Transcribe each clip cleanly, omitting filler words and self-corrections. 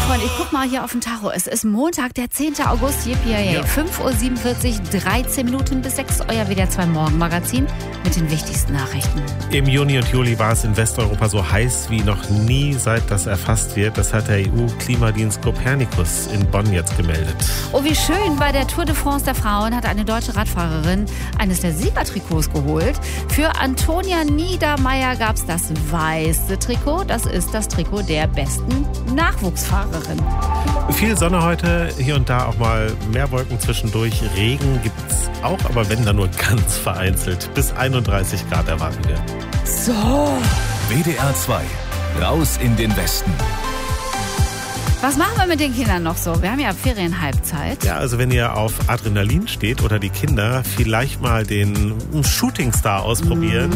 Freunde, ich guck mal hier auf den Tacho. Es ist Montag, der 10. August. Yippie, 5:47 Uhr, 13 Minuten bis 6. Euer WDR 2 Morgenmagazin mit den wichtigsten Nachrichten. Im Juni und Juli war es in Westeuropa so heiß wie noch nie, seit das erfasst wird. Das hat der EU-Klimadienst Copernicus in Bonn jetzt gemeldet. Oh, wie schön. Bei der Tour de France der Frauen hat eine deutsche Radfahrerin eines der Siegertrikots geholt. Für Antonia Niedermeyer gab es das weiße Trikot. Das ist das Trikot der besten Nachwuchsfahrerin. Viel Sonne heute, hier und da auch mal mehr Wolken zwischendurch. Regen gibt's auch, aber wenn dann nur ganz vereinzelt. Bis 31 Grad erwarten wir. So. WDR 2, raus in den Westen. Was machen wir mit den Kindern noch so? Wir haben ja Ferienhalbzeit. Ja, also wenn ihr auf Adrenalin steht oder die Kinder, vielleicht mal den Shooting Star ausprobieren.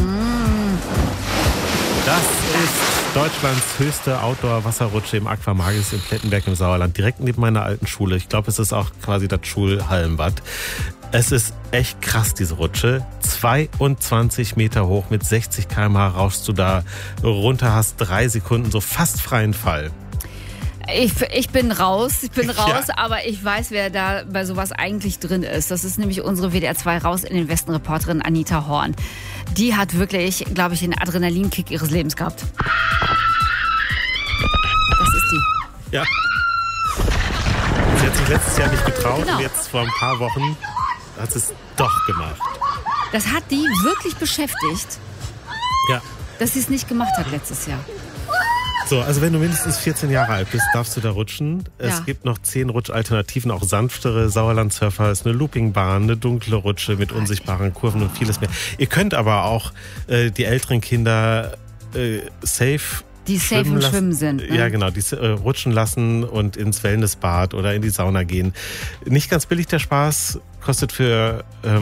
Das ist Deutschlands höchste Outdoor-Wasserrutsche im Aquamagis in Plettenberg im Sauerland, direkt neben meiner alten Schule. Ich glaube, es ist auch quasi das Schulhallenbad. Es ist echt krass, diese Rutsche. 22 Meter hoch, mit 60 km/h rauschst du da runter, hast 3 Sekunden so fast freien Fall. Ich bin raus, Ja. aber ich weiß, wer da bei sowas eigentlich drin ist. Das ist nämlich unsere WDR 2 Raus in den Westen Reporterin Anita Horn. Die hat wirklich, glaube ich, den Adrenalinkick ihres Lebens gehabt. Das ist die. Ja. Sie hat sich letztes Jahr nicht getraut Genau. und jetzt vor ein paar Wochen hat sie es doch gemacht. Das hat die wirklich beschäftigt, Ja. dass sie es nicht gemacht hat letztes Jahr. So, also wenn du mindestens 14 Jahre alt bist, darfst du da rutschen. Ja. Es gibt noch 10 Rutschalternativen, auch sanftere. Sauerland-Surfer ist eine Loopingbahn, eine dunkle Rutsche mit unsichtbaren Kurven und vieles mehr. Ihr könnt aber auch die älteren Kinder safe Die safe im lassen. Schwimmen sind. Ne? Ja, genau, die rutschen lassen und ins Wellnessbad oder in die Sauna gehen. Nicht ganz billig der Spaß, kostet für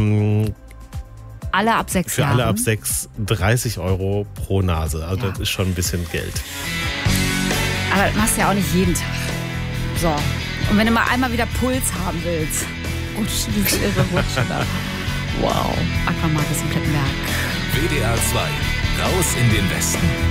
Alle ab 6 Jahren. alle ab 6 30 € pro Nase. Also Ja. das ist schon ein bisschen Geld. Aber das machst du ja auch nicht jeden Tag. So. Und wenn du mal einmal wieder Puls haben willst, rutsch diese irre Rutsche da. Wow. Aquamagis in Plettenberg. WDR 2, raus in den Westen.